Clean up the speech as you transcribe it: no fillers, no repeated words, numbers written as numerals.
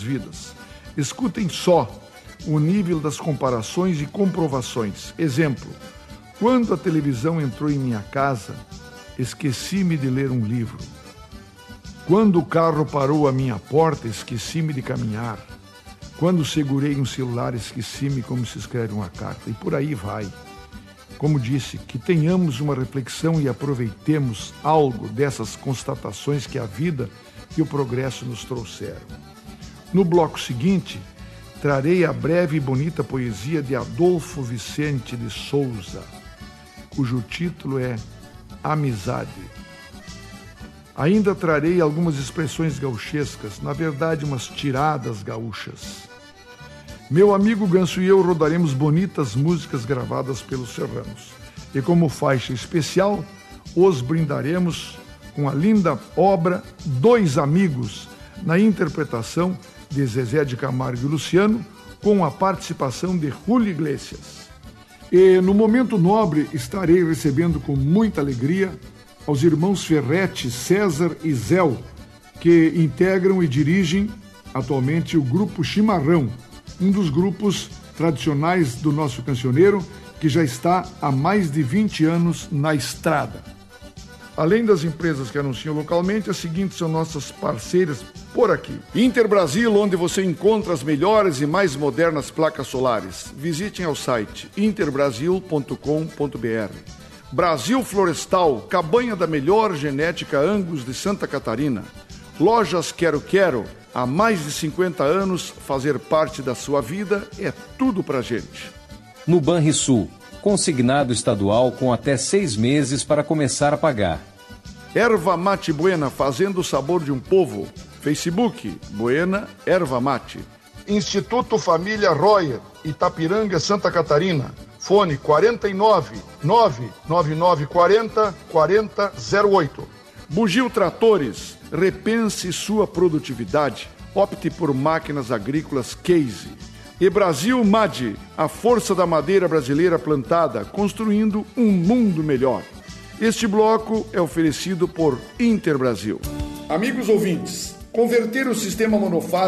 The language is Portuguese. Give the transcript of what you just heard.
vidas. Escutem só o nível das comparações e comprovações. Exemplo, quando a televisão entrou em minha casa, esqueci-me de ler um livro. Quando o carro parou à minha porta, esqueci-me de caminhar. Quando segurei um celular, esqueci-me como se escreve uma carta. E por aí vai. Como disse, que tenhamos uma reflexão e aproveitemos algo dessas constatações que a vida e o progresso nos trouxeram. No bloco seguinte, trarei a breve e bonita poesia de Adolfo Vicente de Souza, cujo título é Amizade. Ainda trarei algumas expressões gauchescas, na verdade umas tiradas gaúchas. Meu amigo Ganso e eu rodaremos bonitas músicas gravadas pelos serranos. E como faixa especial, os brindaremos com a linda obra Dois Amigos, na interpretação de Zezé de Camargo e Luciano, com a participação de Julio Iglesias. E no momento nobre estarei recebendo com muita alegria aos irmãos Ferretti, César e Zéu, que integram e dirigem atualmente o grupo Chimarrão, um dos grupos tradicionais do nosso cancioneiro, que já está há mais de 20 anos na estrada. Além das empresas que anunciam localmente, as seguintes são nossas parceiras por aqui. Interbrasil, onde você encontra as melhores e mais modernas placas solares. Visitem ao site interbrasil.com.br. Brasil Florestal, cabanha da melhor genética Angus de Santa Catarina. Lojas Quero Quero, há mais de 50 anos, fazer parte da sua vida é tudo pra gente. No Banrisul, consignado estadual com até 6 meses para começar a pagar. Erva Mate Buena, fazendo o sabor de um povo. Facebook, Buena Erva Mate. Instituto Família Royer, Itapiranga, Santa Catarina. Fone 49 99940 4008. Bugio Tratores, repense sua produtividade. Opte por máquinas agrícolas Case. E Brasil MAD, a força da madeira brasileira plantada, construindo um mundo melhor. Este bloco é oferecido por Interbrasil. Amigos ouvintes, converter o sistema monofásico